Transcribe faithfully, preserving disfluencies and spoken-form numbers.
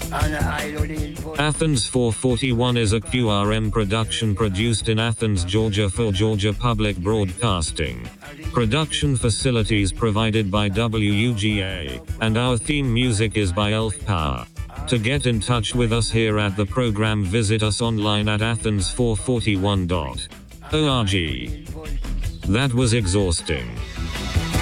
Athens four forty-one is a Q R M production produced in Athens, Georgia for Georgia Public Broadcasting. Production facilities provided by W U G A, and our theme music is by Elf Power. To get in touch with us here at the program, visit us online at athens four forty-one dot org. That was exhausting.